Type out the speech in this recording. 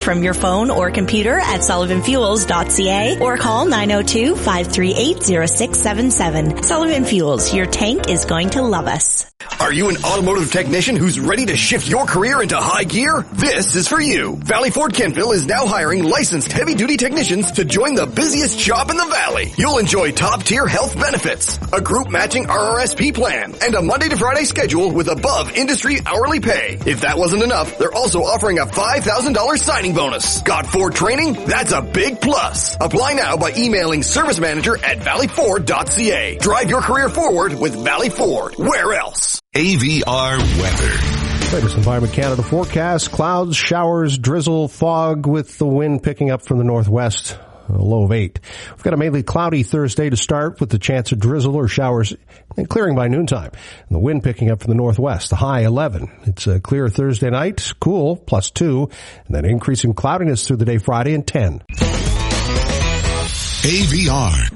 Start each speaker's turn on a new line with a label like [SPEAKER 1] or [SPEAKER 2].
[SPEAKER 1] from your phone or computer at sullivanfuels.ca or call 902-538-0677. Sullivan Fuels, your tank is going to love us.
[SPEAKER 2] Are you an automotive technician who's ready to shift your career into high gear? This is for you. Valley Ford Kentville is now hiring licensed heavy-duty technicians to join the busiest shop in the valley. You'll enjoy top-tier health benefits, a group matching RRSP plan, and a Monday to Friday schedule with above industry hourly pay. If that wasn't enough, they're also offering a $5,000 signing bonus. Got Ford training? That's a big plus. Apply now by emailing servicemanager@valleyford.ca. Drive your career forward with Valley Ford. Where else?
[SPEAKER 3] AVR weather.
[SPEAKER 4] Latest Environment Canada forecast: clouds, showers, drizzle, fog, with the wind picking up from the northwest. A low of 8. We've got a mainly cloudy Thursday to start with the chance of drizzle or showers and clearing by noontime. And the wind picking up from the northwest, the high 11. It's a clear Thursday night, cool, +2, and then increasing cloudiness through the day Friday and 10.
[SPEAKER 3] AVR